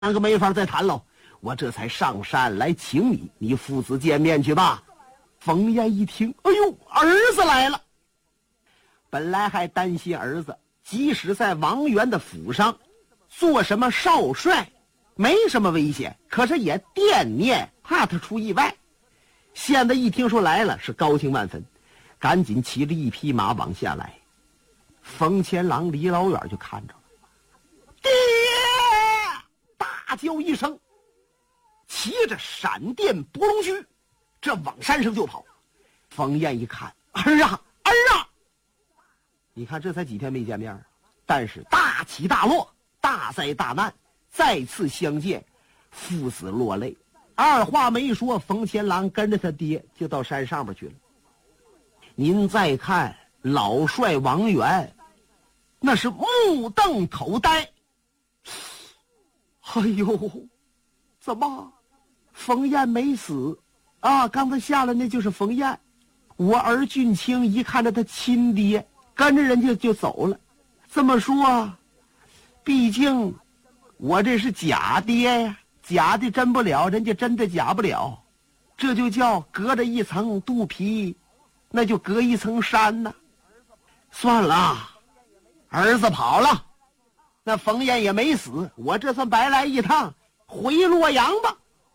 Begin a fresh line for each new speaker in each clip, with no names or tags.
那个没法再谈喽，我这才上山来请你，你父子见面去吧。冯燕一听，哎呦，儿子来了。本来还担心儿子即使在王元的府上做什么少帅没什么危险，可是也惦念怕他出意外。现在一听说来了，是高兴万分，赶紧骑着一匹马往下来。冯乾郎离老远就看着了，爹！大叫一声，骑着闪电拨龙须，这往山上就跑。冯燕一看，儿啊儿啊！你看这才几天没见面，但是大起大落，大灾大难，再次相见，父子落泪。二话没说，冯乾郎跟着他爹就到山上边去了。您再看老帅王元，那是目瞪口呆。哎呦，怎么冯燕没死啊？刚才下来那就是冯燕。我儿俊卿一看着他亲爹跟着人家就走了。这么说，毕竟我这是假爹呀，假的真不了，人家真的假不了，这就叫隔着一层肚皮，那就隔一层山呢。算了，儿子跑了，那冯燕也没死，我这算白来一趟，回洛阳吧。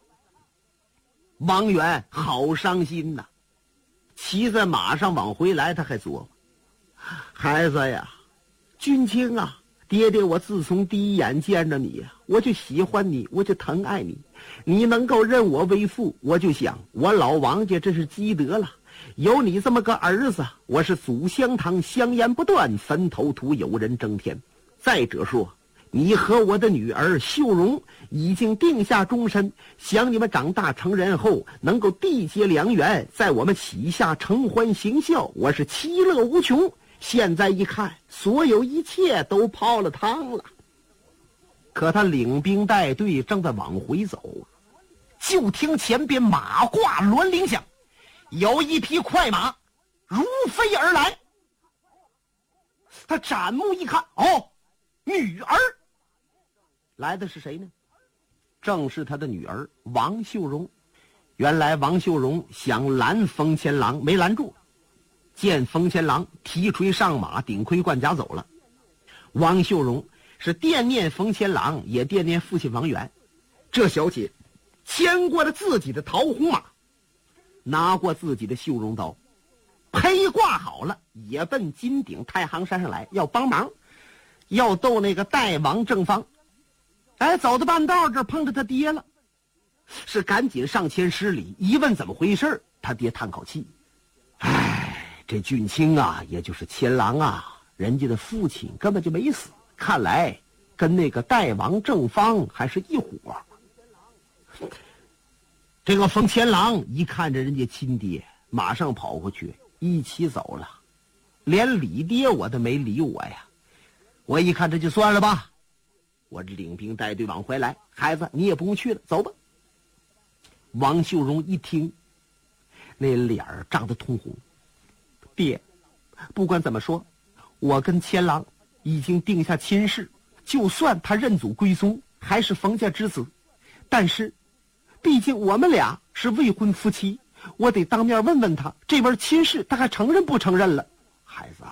王元好伤心呐，骑在马上往回来，他还琢磨，孩子呀，俊卿啊，爹爹我自从第一眼见着你呀，我就喜欢你，我就疼爱你，你能够认我为父，我就想我老王家这是积德了，有你这么个儿子，我是祖香堂香烟不断，坟头土有人争天。再者说，你和我的女儿秀荣已经定下终身，想你们长大成人后能够缔结良缘，在我们旗下承欢行孝，我是其乐无穷。现在一看，所有一切都泡了汤了。可他领兵带队正在往回走，就听前边马挂銮铃响，有一匹快马如飞而来。他展目一看，哦，女儿来的是谁呢？正是他的女儿王秀荣。原来王秀荣想拦冯乾郎，没拦住，见冯乾郎提锤上马，顶盔贯甲走了。王秀荣是惦念冯乾郎，也惦念父亲王元。这小姐牵过了自己的桃红马，拿过自己的绣绒刀，胚挂好了，也奔金顶太行山上来，要帮忙，要斗那个代王正方。哎，走到半道这碰着他爹了，是赶紧上前施礼，一问怎么回事，他爹叹口气，哎，这俊卿啊，也就是乾郎啊，人家的父亲根本就没死，看来跟那个代王正方还是一伙。这个冯乾郎一看着人家亲爹，马上跑过去一起走了，连理爹我都没理我呀。我一看这就算了吧，我这领兵带队往回来，孩子你也不用去了，走吧。王秀荣一听，那脸儿涨得通红，爹，不管怎么说，我跟乾郎已经定下亲事，就算他认祖归宗，还是冯家之子，但是毕竟我们俩是未婚夫妻，我得当面问问他，这门亲事他还承认不承认了。孩子啊，